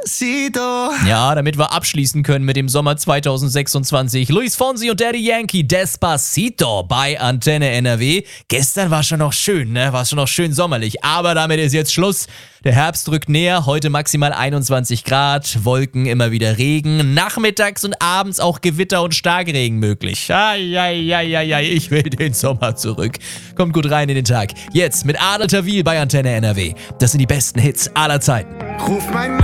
Despacito. Ja, damit wir abschließen können mit dem Sommer 2026. Luis Fonsi und Daddy Yankee, Despacito bei Antenne NRW. Gestern war schon noch schön, ne? War schon noch schön sommerlich. Aber damit ist jetzt Schluss. Der Herbst rückt näher. Heute maximal 21 Grad. Wolken, immer wieder Regen. Nachmittags und abends auch Gewitter und Starkregen möglich. Ai, ich will den Sommer zurück. Kommt gut rein in den Tag. Jetzt mit Adel Tawil bei Antenne NRW. Das sind die besten Hits aller Zeiten. Ruf mein